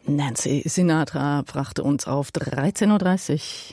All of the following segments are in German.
Nancy Sinatra brachte uns auf 13.30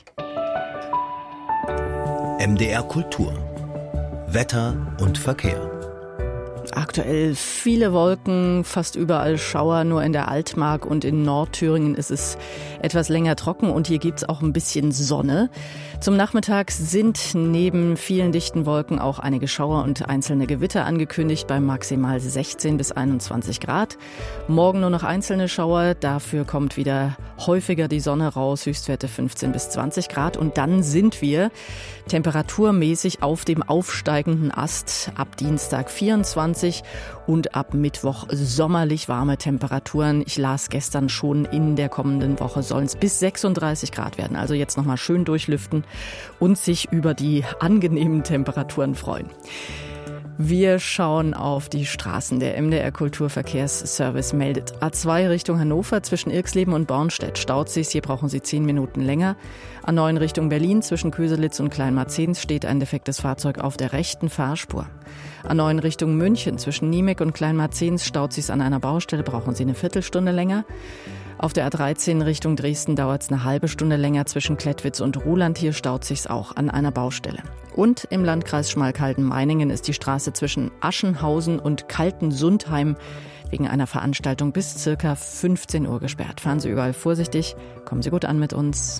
Uhr. MDR Kultur. Wetter und Verkehr. Aktuell viele Wolken, fast überall Schauer, nur in der Altmark und in Nordthüringen ist es etwas länger trocken und hier gibt's auch ein bisschen Sonne. Zum Nachmittag sind neben vielen dichten Wolken auch einige Schauer und einzelne Gewitter angekündigt bei maximal 16 bis 21 Grad. Morgen nur noch einzelne Schauer, dafür kommt wieder häufiger die Sonne raus, Höchstwerte 15 bis 20 Grad und dann sind wir temperaturmäßig auf dem aufsteigenden Ast ab Dienstag 24 und ab Mittwoch sommerlich warme Temperaturen. Ich las gestern schon, in der kommenden Woche sollen es bis 36 Grad werden. Also jetzt nochmal schön durchlüften und sich über die angenehmen Temperaturen freuen. Wir schauen auf die Straßen. Der MDR Kulturverkehrsservice meldet A2 Richtung Hannover zwischen Irxleben und Bornstedt staut sich. Hier brauchen Sie 10 Minuten länger. A9 Richtung Berlin zwischen Köselitz und Kleinmarzens steht ein defektes Fahrzeug auf der rechten Fahrspur. A9 Richtung München zwischen Niemek und Kleinmarzens staut sich an einer Baustelle, brauchen Sie eine Viertelstunde länger. Auf der A13 Richtung Dresden dauert es eine halbe Stunde länger zwischen Klettwitz und Ruhland. Hier staut sich's auch an einer Baustelle. Und im Landkreis Schmalkalden-Meiningen ist die Straße zwischen Aschenhausen und Kaltensundheim wegen einer Veranstaltung bis circa 15 Uhr gesperrt. Fahren Sie überall vorsichtig. Kommen Sie gut an mit uns.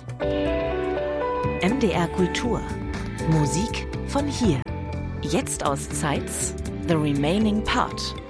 MDR Kultur. Musik von hier. Jetzt aus Zeitz, The Remaining Part.